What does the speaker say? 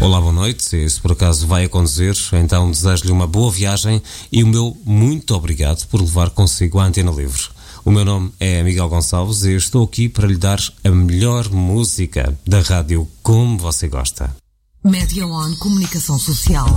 Olá, boa noite. Se por acaso vai a conduzir, então desejo-lhe uma boa viagem e o meu muito obrigado por levar consigo a Antena Livre. O meu nome é Miguel Gonçalves e estou aqui para lhe dar a melhor música da rádio como você gosta. Média One Comunicação Social.